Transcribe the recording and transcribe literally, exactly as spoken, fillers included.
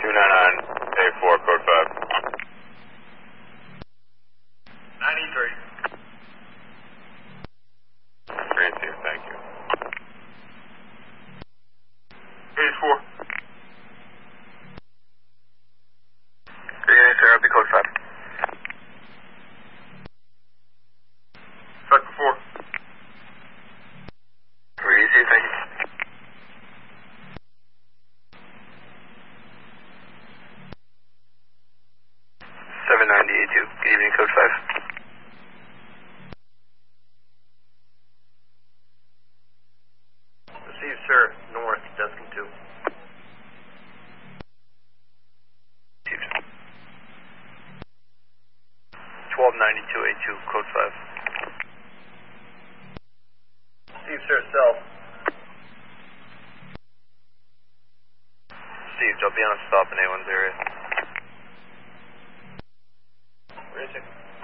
two nine nine, A four, code five. ninety-three. Received, thank you. eighty-four. Good evening, sir. I'll be code five. Sector four. Received, thank you. seven ninety-eight two. Good evening, code five. Received, sir. North, Deskin two. Received. twelve ninety-two A two, code five. Received, sir. South. Received. I'll be on a stop in A one's area. Racing.